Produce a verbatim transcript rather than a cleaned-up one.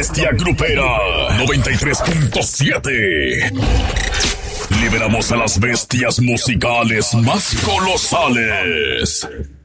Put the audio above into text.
bestia grupera. noventa y tres punto siete. Liberamos a las bestias musicales más colosales.